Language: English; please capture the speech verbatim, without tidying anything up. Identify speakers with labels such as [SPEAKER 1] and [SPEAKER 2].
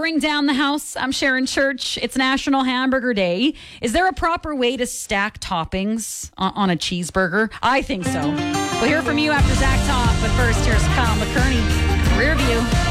[SPEAKER 1] bring down the house. I'm Sharon Church. It's National Hamburger Day. Is there a proper way to stack toppings on, on a cheeseburger? I think so. We'll hear from you after Zach Top, but first, here's Kyle McCurney. Rear View.